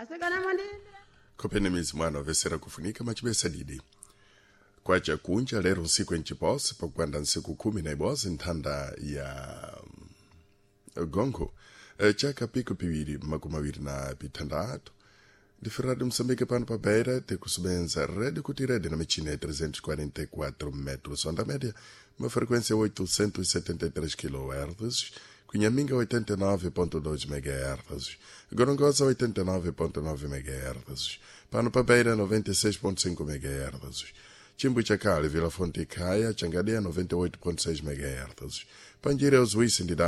Kopene mizi mwana ovesera kufunika machibesa didi. Kwa chakunja lero nsiku enchiposi pakwanda nsiku 12 nthanda ya gongo. Chaka pico piwiri makumawiri na bitandatu. Diferado Moçambique pano pa beira te kusubenza rede kuti rede na michina ya 344 metros onda média, uma frequência 873 kHz, Cunhaminga 89.2 MHz, Gorongosa 89.9 MHz, pano pa beira 96.5 MHz, Chimbuchacali, Vila Fonte e Caia, Changadea 98.6 MHz, Pangira os Wisi de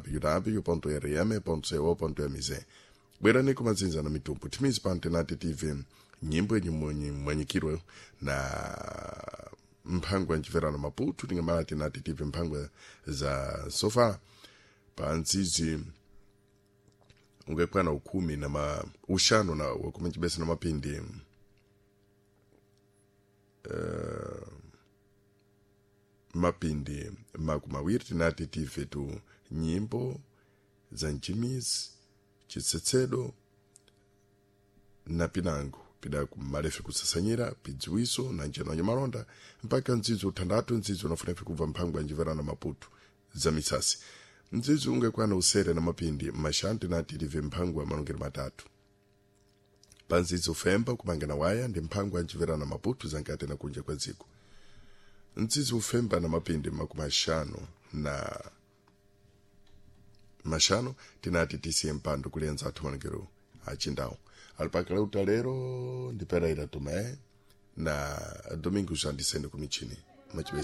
www.rm.co.mz. Bwerani kumazinza na mitumpu timizi pa Antenati TV nyimbo mwanyikirwe na mpangwa nchiverano Maputo tingamala Antenati TV mpangwa za sofa pa nzizi ungekwana ukumi na ushano na wakumenjibesa na mapindi mapindi makumawiri Antenati TV tu nyimbo za nchimizi chitsetsedo na pinango pida kumalefe kusasanyira pidziwiso na njeno ya malonda mpaka nzizo utandatu nzizo nafunefe kuva mpangwa njiverano Maputo za misasi nzizo ungekwana usere na mapindi mashanti na tilive mpangwa manongeri matatu panzizo femba kumangana waya ndi mpangwa njiverano Maputo zankate na kunja kwa ziku nzizo ufemba na mapindi makumashano na mashano tinati tisiye mpando kulienza atumanagiro achindao alipakala utalero ndipera ila tume na domingo jandisende kumichini